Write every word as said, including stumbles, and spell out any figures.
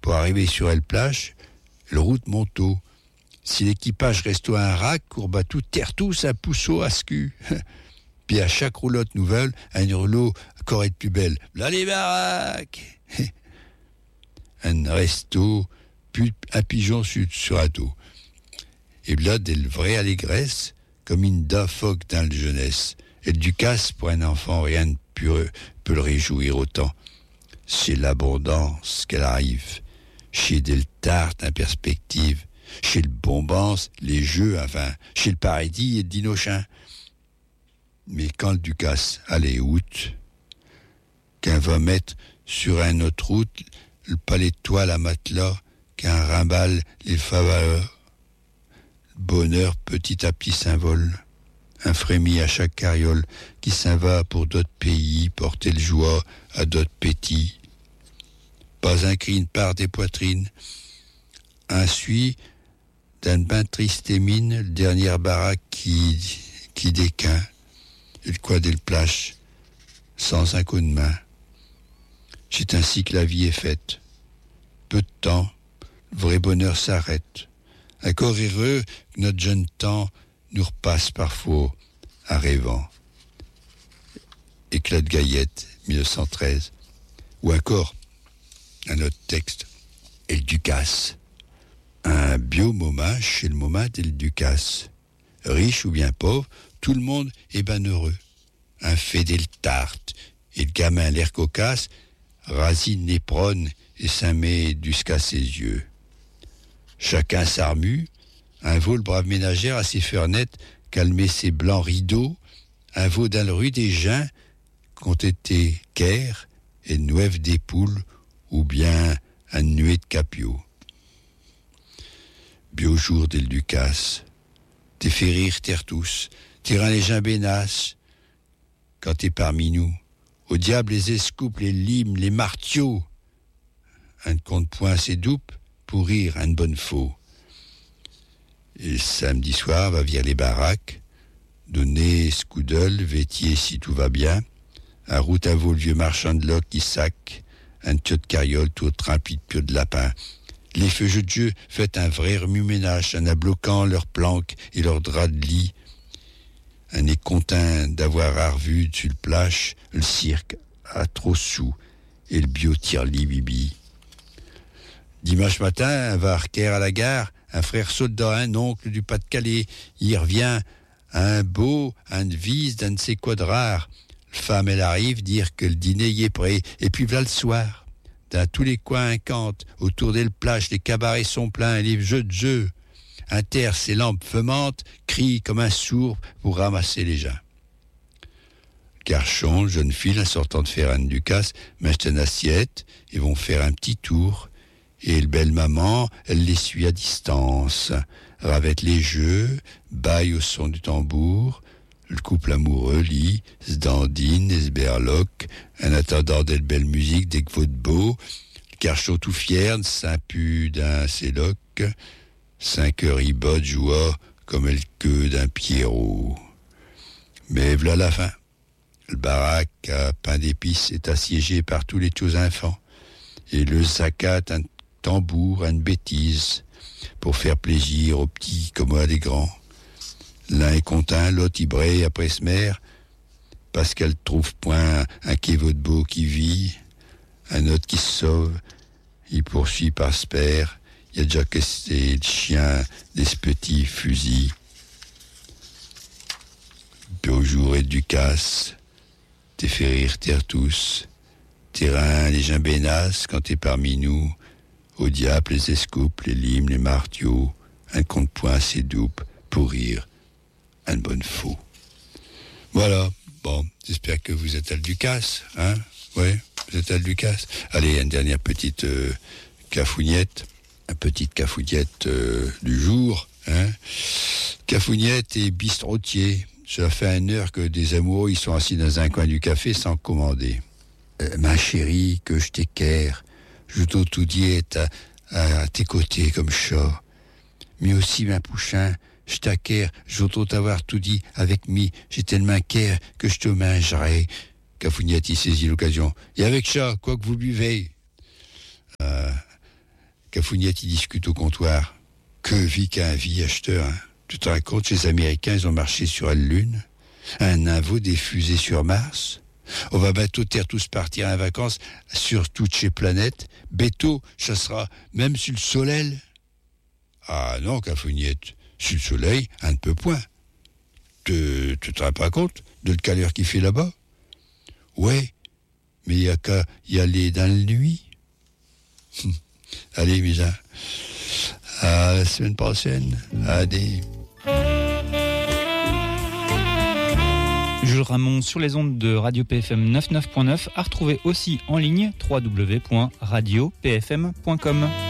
pour arriver sur El Plage, le route Montaut. Si l'équipage reste à un rack, courba tout, terre tout, ça pousseau à scu. Puis à chaque roulotte nouvelle, un rouleau encore être plus belle. Là les baraques. Un resto, puis un pigeon sur, sur un dos. Et là, des vraies allégresse, comme une dafoque dans le jeunesse. Et le Ducasse, pour un enfant, rien ne peut, peut le réjouir autant. C'est l'abondance qu'elle arrive. Chez Del Tarte, en perspective. Chez le Bombance, les jeux, enfin, chez le Paradis et le Dinochin. Mais quand le Ducasse allait août, qu'un va mettre sur une autre route le palais de toile à matelas, qu'un rimballe les favaleurs, le bonheur petit à petit s'envole, un frémit à chaque carriole qui s'en va pour d'autres pays, porter le joie à d'autres pétis. Pas un cri ne part des poitrines, un suit d'un bain triste et mine, le dernier baraque qui, qui déquint, et le quad et le plage, sans un coup de main. C'est ainsi que la vie est faite. Peu de temps, le vrai bonheur s'arrête. Encore heureux que notre jeune temps nous repasse parfois en rêvant. Éclat de Gaillette, mille neuf cent treize. Ou encore, un autre texte, El Ducasse. Un bio-moment chez le moment et le Ducasse. Riche ou bien pauvre, tout le monde est ben heureux. Un fédé le tarte, et le gamin l'air cocasse, rasine les prônes et s'en met jusqu'à ses yeux. Chacun s'armue, un veau le brave ménagère à ses fenêtres, calmer ses blancs rideaux, un veau dans le rue des Gens, qu'ont été caire et nouève des poules, ou bien un nuée de capio. Bio jour del Ducasse, t'es fait rire terre tous, t'es les gens bénasses, quand t'es parmi nous, au diable les escoupes, les limes, les martiaux, un compte point c'est doupe, pour rire, un bonne faux. Et samedi soir, va vire les baraques, donner scoudel, vêtier si tout va bien, à route à vos le vieux marchand de loc qui sac, un tiot de carriole, tout trimpi de pieux de lapin. Les feux de jeu faites un vrai remue-ménage, en abloquant leurs planques et leurs draps de lit. Un est content d'avoir à revu sur le plage, le cirque à trop sous, et le bio tire-lit bibi. Dimanche matin, un va arquer à la gare, un frère soldat, un oncle du Pas-de-Calais, il revient, un beau, un vise d'un de ses quadrars. Le femme, elle arrive dire que le dîner y est prêt, et puis voilà le soir. Dans tous les coins un cante, autour des plages, les cabarets sont pleins, les jeux de jeux. Un terre, ses lampes fumantes, crient comme un sourd pour ramasser les gens. Le garçon, le jeune fille, en sortant de faire un Ducasse, mettent une assiette et vont faire un petit tour. Et le belle maman, elle les suit à distance, ravette les jeux, baille au son du tambour. Le couple amoureux lit, se dandine et se berloque, en attendant d'elle belle musique des que de beau. Le garçon tout fier, s'impu d'un séloc, cinq heures y botte joie comme elle queue d'un pierrot. Mais v'là la fin. Le baraque à pain d'épices est assiégé par tous les tous enfants. Et le saccate un tambour, une bêtise, pour faire plaisir aux petits comme à des grands. L'un est content, l'autre y braille après se mère, parce qu'elle trouve point un kévo de beau qui vit, un autre qui se sauve, il poursuit par se perd, il y a déjà cassé le chien des petits fusils. Beau jour et Ducasse, t'es fait rire terre tous, terrain les gens bénasses quand t'es parmi nous, au diable les escoupes, les limes, les martiaux, un compte point assez double pour rire. Un bonne faux. Voilà, bon, j'espère que vous êtes à le Ducasse, hein, ouais, vous êtes à le Ducasse. Allez, une dernière petite euh, cafougnette, une petite cafougnette euh, du jour, hein. Cafougnette et bistrotier, ça fait une heure que des amoureux, ils sont assis dans un coin du café sans commander. Euh, ma chérie, que je t'équerre, je t'au tout diète à, à, à tes côtés comme chat, mais aussi ma pouchin, je t'acquiert, j'entends t'avoir tout dit avec mi, j'ai tellement caire que je te mangerai. Cafougnette y saisit l'occasion. Et avec ça, quoi que vous buvez. Euh, Cafouniette, il discute au comptoir. Que vit qu'un vie acheteur, hein. Tu te racontes, les Américains, ils ont marché sur la Lune. Un nain vaut des fusées sur Mars. On va bientôt terre tous partir en vacances sur toutes ces planètes. Béto, ça sera même sur le soleil. Ah non, Cafouniette, sur le soleil, un ne peut point. Te, tu te rends pas compte de le caleur qu'il fait là-bas? Ouais, mais il y a qu'à y aller dans la nuit. Allez, Misa. À la semaine prochaine. Allez. Jules Ramon sur les ondes de Radio P F M quatre-vingt-neuf point neuf, à retrouver aussi en ligne w w w point radio p f m point com.